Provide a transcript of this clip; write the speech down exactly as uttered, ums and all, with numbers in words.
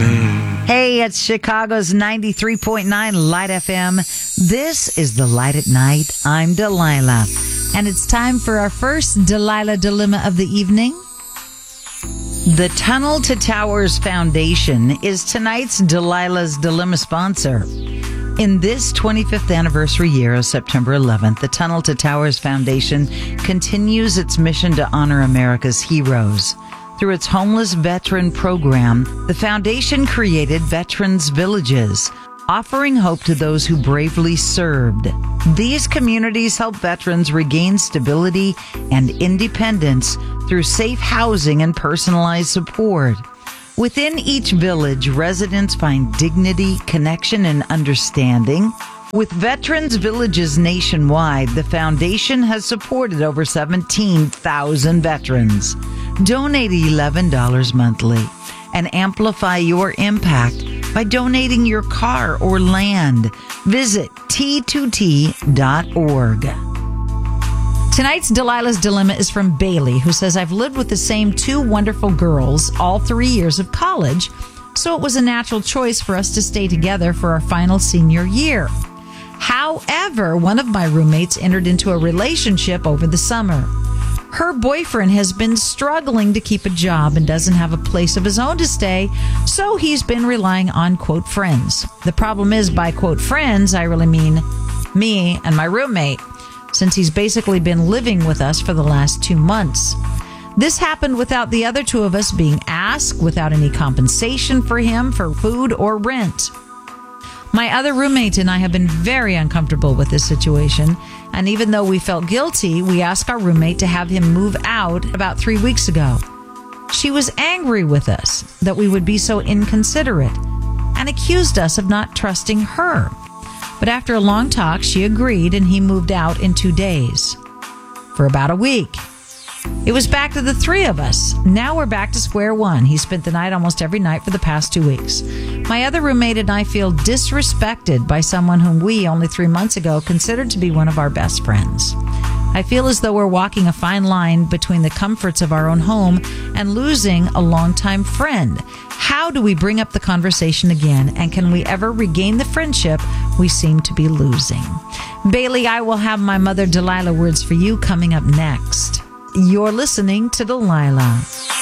Hey, it's Chicago's ninety-three point nine Light F M. This is The Light at Night. I'm Delilah. And it's time for our first Delilah Dilemma of the evening. The Tunnel to Towers Foundation is tonight's Delilah's Dilemma sponsor. In this twenty-fifth anniversary year of September eleventh, the Tunnel to Towers Foundation continues its mission to honor America's heroes. Through its homeless veteran program, the foundation created Veterans Villages, offering hope to those who bravely served. These communities help veterans regain stability and independence through safe housing and personalized support. Within each village, residents find dignity, connection, and understanding. With Veterans Villages nationwide, the foundation has supported over seventeen thousand veterans. Donate eleven dollars monthly and amplify your impact by donating your car or land. Visit T two T dot org. Tonight's Delilah's Dilemma is from Bailey, who says, I've lived with the same two wonderful girls all three years of college, so it was a natural choice for us to stay together for our final senior year. However, one of my roommates entered into a relationship over the summer. Her boyfriend has been struggling to keep a job and doesn't have a place of his own to stay, so he's been relying on, quote, friends. The problem is, by, quote, friends, I really mean me and my roommate, since he's basically been living with us for the last two months. This happened without the other two of us being asked, without any compensation for him for food or rent. My other roommate and I have been very uncomfortable with this situation, and even though we felt guilty, we asked our roommate to have him move out about three weeks ago. She was angry with us that we would be so inconsiderate and accused us of not trusting her. But after a long talk, she agreed and he moved out in two days for about a week. It was back to the three of us. Now we're back to square one. He spent the night almost every night for the past two weeks. My other roommate and I feel disrespected by someone whom we, only three months ago, considered to be one of our best friends. I feel as though we're walking a fine line between the comforts of our own home and losing a longtime friend. How do we bring up the conversation again, and can we ever regain the friendship we seem to be losing? Bailey, I will have my mother Delilah words for you coming up next. You're listening to Delilah.